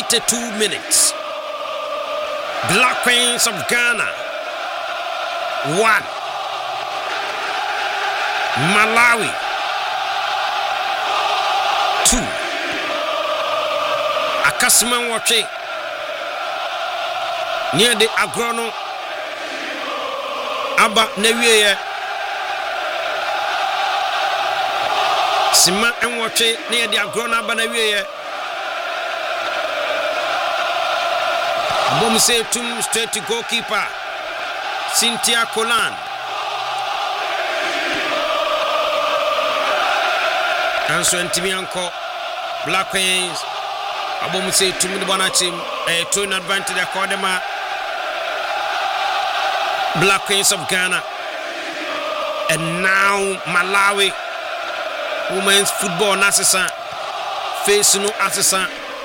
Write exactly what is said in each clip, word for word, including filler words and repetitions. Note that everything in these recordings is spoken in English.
twenty-two minutes. Black Queens of Ghana one. Malawi two. Akasiman Wache near the Agrono Aba Newie Sima and Wache near the Agrono Aba Newie Bom say tum straight to goalkeeper Cynthia Kolan. And so Ntimianko Black Queens Abom say tum the bonachim a two in advantage Akodema Black Queens of Ghana. And now Malawi women's football Nasisa face no assisa.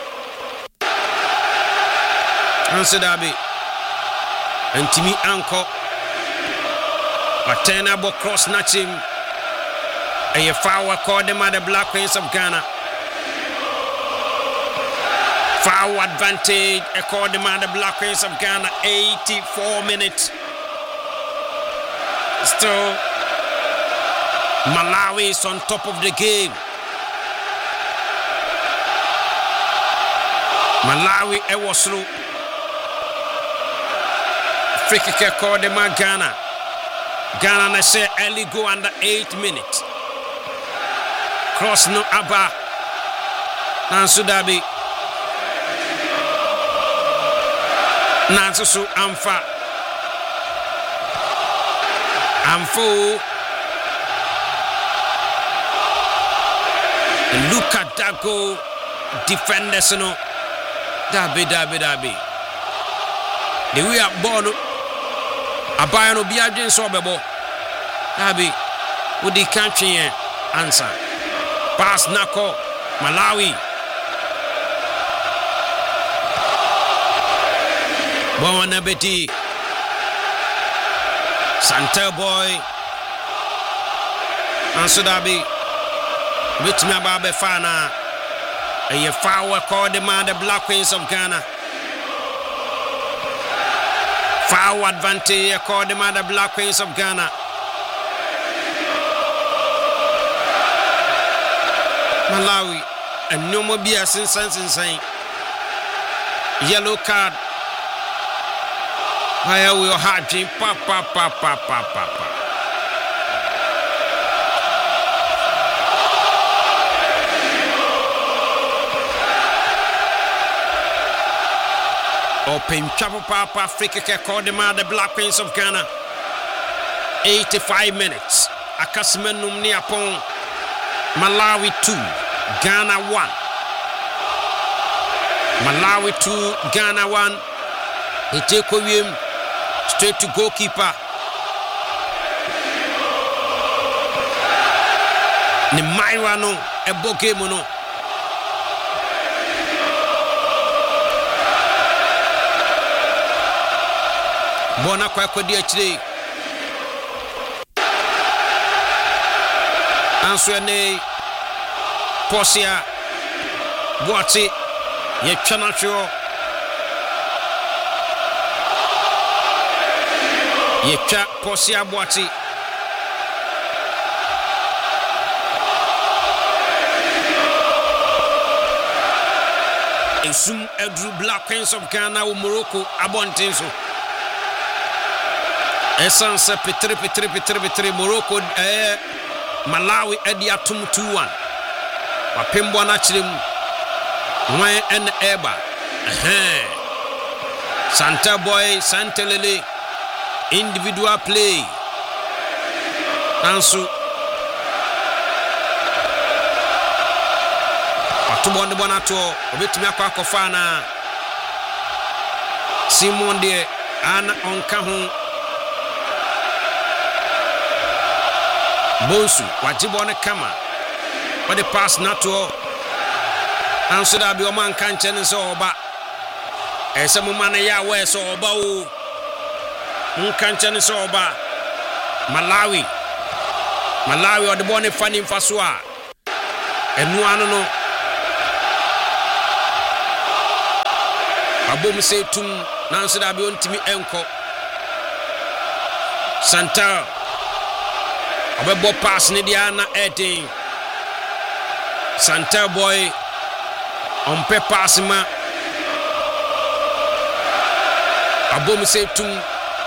Answer Dabi and Timmy Anko Patena bo cross Nachim a foul called them at the Black Queens of Ghana. Foul advantage called them at the Black Queens of Ghana. eighty-four minutes. Still Malawi is on top of the game. Malawi Ewoslu free kick called them at Ghana. Ghana na say early go under eight minutes. Cross no Abba Nansu Dabi Nansu Su Amfa Amfo Look at that goal. Defenders no Dabi Dabi Dabi the way up ball Abba no be agent so bebo Dabi with the country answer. Pass Nako Malawi Bwana Beti Santa Boy Ansudabi with me Ababe Fana and you foul called the man the Black Queens of Ghana. Foul advantage called the man the Black Queens of Ghana. Malawi and no more beer since sense insane. Yellow card. Why are we hard dream? Pa pa pa pa pa pa pa. Open Chapo Papa free kick called them out the Black Queens of Ghana. eighty-five minutes. Akasimenum Niapon. Malawi two, Ghana one. Malawi two, Ghana one. He take him straight to goalkeeper. Ni Maira no, ebo game no. Bona kwa kwa di achire. Answene Posia Boati ye chanacho ye cha Posia Boati Esum Edru Black Queens of Ghana u Morocco abontenso essence petri petri petri petri Morocco eh Malawi edi atum two one. Wapembo na chirem wan en eba. Eh. Santa Boy, Santa Lele individual play. Ansu Atubo ndi bona to obetumi akwa akofa na Simon de ana onka ho Bonsu, wajibone kama. But the pass not to answer that be a man can't change so ba. And some man ya wear so ba o. Can't change so ba. Malawi. Malawi or the bonnet funny faswa. And no no. Wabom se tum nanso da bi ontimi enko. Santa abebo pass ne dia na eighteen. Santa boy on pe pass ma. Abom se tum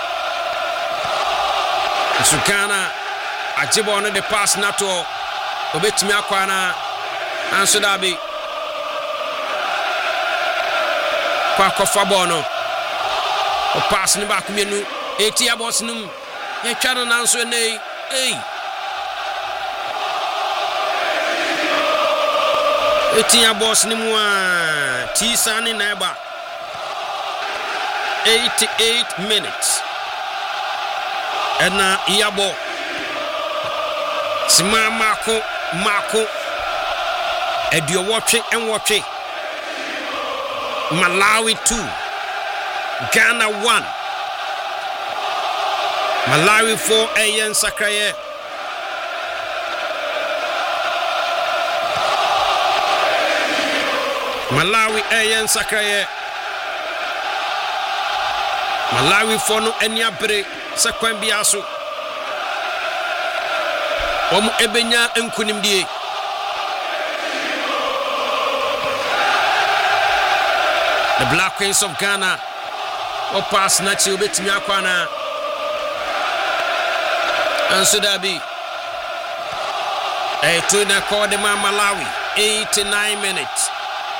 Sukana ajibo no the pass nato obetimi akwana nanso da bi kwa kofa bono o pass ni ba kumienu eti abos num ye twa no nanso nei ei eti abos ni mu a ti sani na eba eighty-eight minutes ena yabo sima mako mako edio wotwe enwotwe Malawi two Ghana one Malawi four Ayen Sakraye Malawi Ayen Sakraye Malawi four no eniabre sekwan biaso Omu ebenya enkunimdie The Black Queens of Ghana o pass na chi obetimi akwana Anso dabi eh to na call the Malawi eighty-nine minutes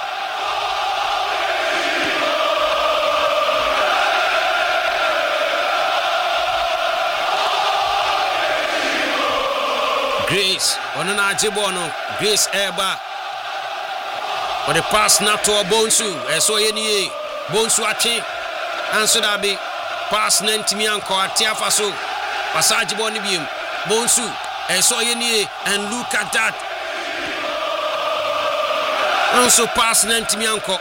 Grace onana ajibono Grace Eba for the pass na to Bonsu eso yeni Bonsu achi Anso dabi pass na ntimi anko atiafa so passage boni biem Bonsu eso yeni and look at that Anso pass na ntimi anko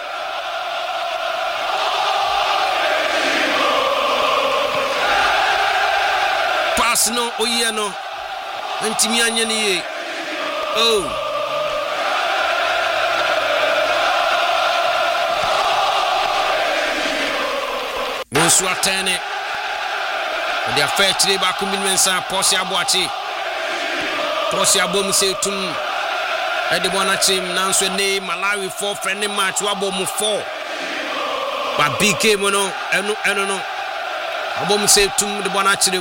pass no oye no ntimi anya ni oh Bonsu atene the affair today back in Minsa Posi Abuachi Posi Abom say tum Edi Bonachim Nanso ne Malawi four friendly match wabo mu four but B K mono eno eno no Abom say tum the Bonachim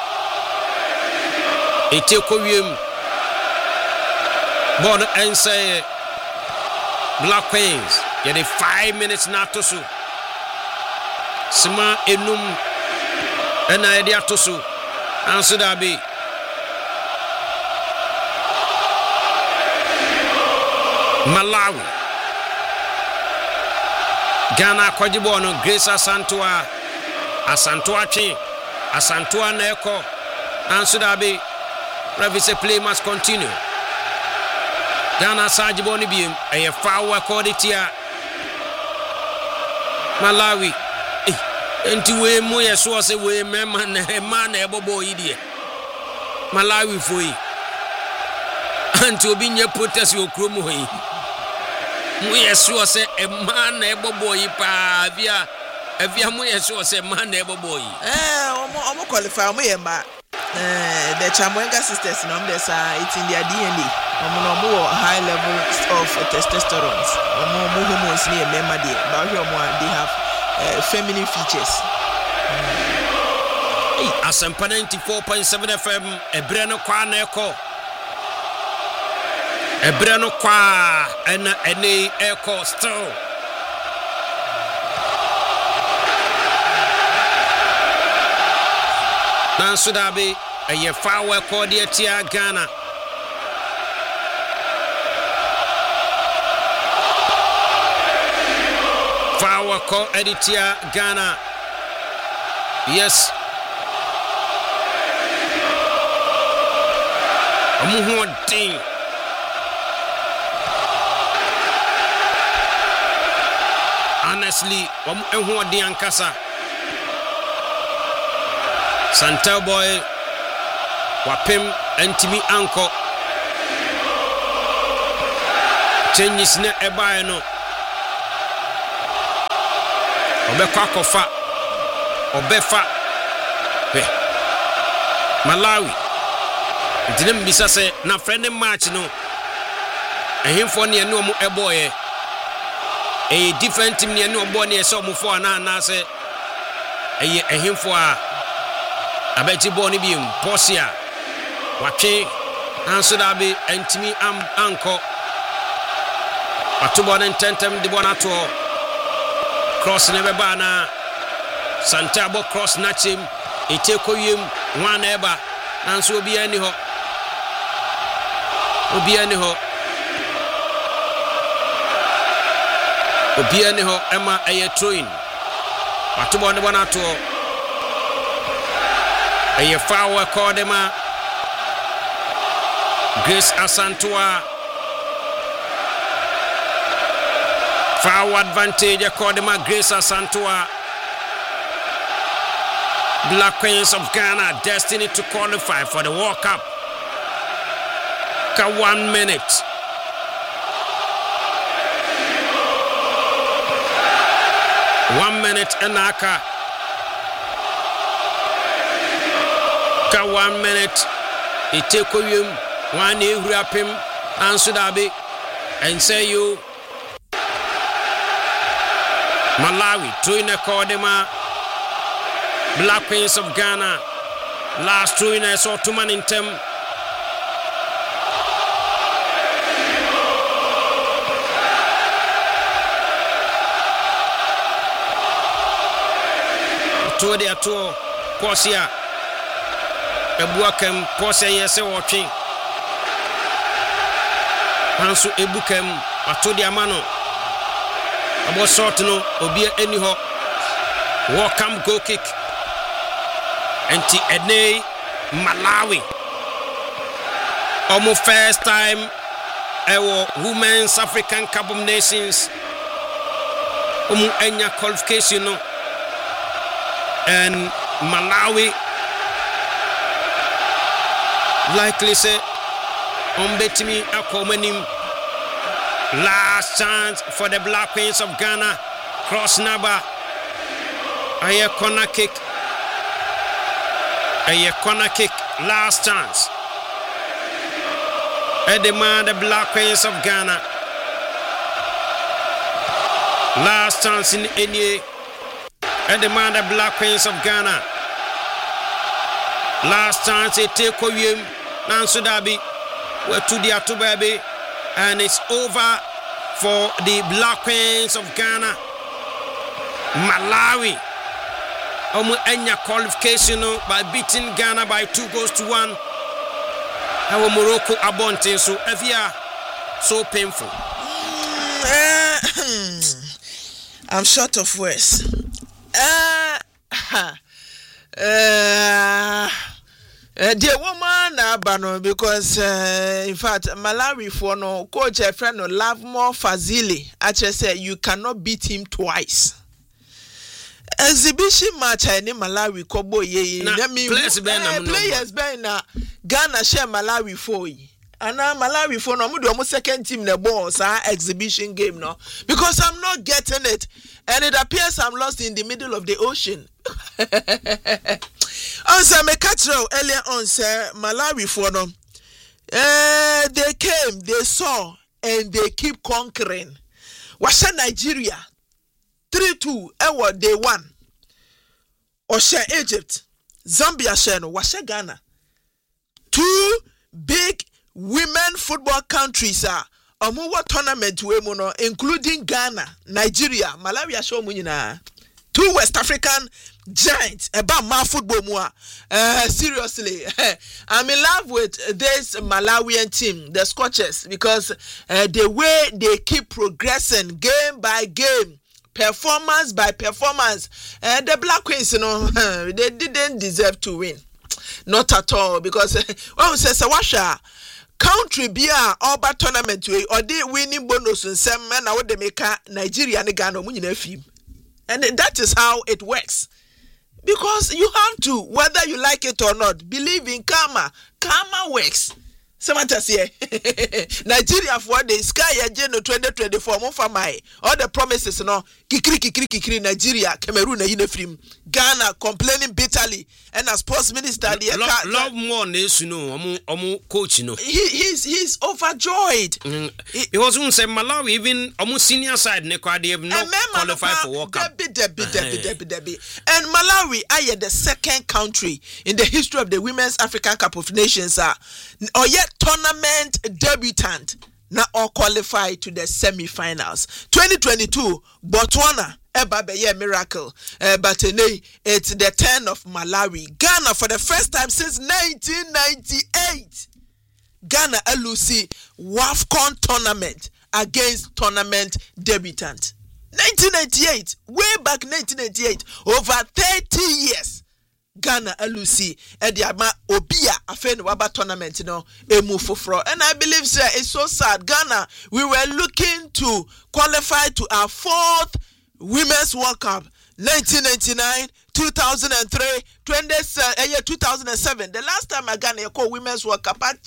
Ete kowiem Bon ense Black Queens ya the five minutes na to so Sima enum ena edi atosu Anso dabi Malawi Ghana kwajibo no Grace Asantua Asantua chi Asantua na eko Anso dabi Revice play must continue Ghana sajibo ni biem eye foul according Malawi enti we mo yeso se we mema na ema na ebobo yidie Malawi foi anti obi nye protest okro mo yi mo yeso se ema na ebobo yi pa bia avia mo yeso se ema na ebobo yi eh omo omo qualify mo yemba eh the Chamwenga sisters no dem say it's in their D N A omo no mo high levels of testosterone omo mo hormones ni emema dey but omo they have Uh, feminine features. Hey, Asempa ninety-four point seven F M. Ebre no kwa na eko. Ebre no kwa ena ene eko still. Nanso dabi eye fawo eko de atia Ghana. Fawa ko editia Ghana. Yes. Amuhu ding. Honestly, amuhu ding ankasa. Santa boy wapem entimi anko. Changes ne ebae no. obekwa kofa obefa he Malawi dinem bisa se na friendly match no ehimfo ne ene omo eboye a different team ne ene obo ne so omo fo ana na se eye ehimfo a abeti bo ne biem Posia watwe anso da be antimi am anko atubo ne tentem de bona to cross ne beba na Santabo cross na chim eteko yem one eba nanso obi ani ho obi ani ho obi ani ho ema eye train atubo ne bona to eye foul call ma Grace Asantua foul advantage called ma Grace Asantua. Black Queens of Ghana destined to qualify for the World Cup. Ka one minute. One minute enaka. Ka one minute. Iteko yum one ehurapim ansudabe and say you Malawi tuine kodema Black Queens of Ghana last tuine so tuman intem to the ato Posia ebuakem Posia yese wotwe Hansu ebukem ato di amano abo sort no obi eni ho welcome goal kick anti ene Malawi almost first time ewo Women's African Cup of Nations omu enya qualification no and Malawi likely say on betimi akomanim. Last chance for the Black Queens of Ghana. Cross Naba. A corner kick. A corner kick. Last chance. A demand the Black Queens of Ghana. Last chance in any. A demand the Black Queens of Ghana. Last chance a take Oyem Nansudabi. Where to the Atubabi. And it's over for the Black Queens of Ghana. Malawi omu enya qualification by beating Ghana by two goals to one. How Morocco abonte so evia so painful. Mm, uh, I'm short of words. Uh, uh, Uh, the woman abano because uh, in fact Malawi for no coach a friend no Lavmo Fazili actually say you cannot beat him twice. Exhibition match any Malawi kobo ye na players ben na players ben na Ghana share Malawi for yi. Ana Malawi for no mu second team the ball sa exhibition game no because I'm not getting it and it appears I'm lost in the middle of the ocean. Answer me catch earlier on say Malawi for them. Uh, they came, they saw, and they keep conquering. Washa Nigeria three two, ewa they won. Osha Egypt, Zambia sheno, washa Ghana. Two big women football countries are omuwa tournament we mono, including Ghana, Nigeria, Malawi asho munyina. Two West African giants about my football more. Uh, seriously, I'm in love with this Malawian team, the Scorchers, because uh, the way they keep progressing game by game, performance by performance. Uh, the Black Queens, you know, they didn't deserve to win, not at all. Because when we say Sawasha, country be a over tournament way or they winning bonus and some men now they make Nigeria and Ghana winning a film. And that is how it works. Because you have to, whether you like it or not, believe in karma. Karma works. Samantha Nigeria for the sky agenda twenty twenty-four mo fa mai all the promises no kikiri kikiri kikiri Nigeria Cameroon na yinefrim Ghana complaining bitterly and as sports minister the love, love more nation no omo omo coach no he he's he's overjoyed mm. he, he was say Malawi even omo senior side ne kwa they have not qualified for World Cup debi, debi, debi, debi, debi. And Malawi are the second country in the history of the Women's African Cup of Nations are or yet tournament debutant now all qualified to the semi-finals. twenty twenty-two Botswana eba be miracle uh, but uh, it's the turn of Malawi. Ghana for the first time since nineteen ninety-eight Ghana L U C WAFCON tournament against tournament debutant. nineteen ninety-eight, way back nineteen ninety-eight, over thirty years. Ghana L U C Ediama Obia Afen Waba tournament, you know, a move for and I believe sir, it's so sad. Ghana, we were looking to qualify to our fourth Women's World Cup. nineteen ninety-nine, two thousand three, twenty, uh, year two thousand seven. The last time I Ghana you call Women's World Cup at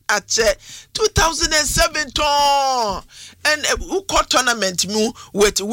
two thousand seven. And uh, who called tournament with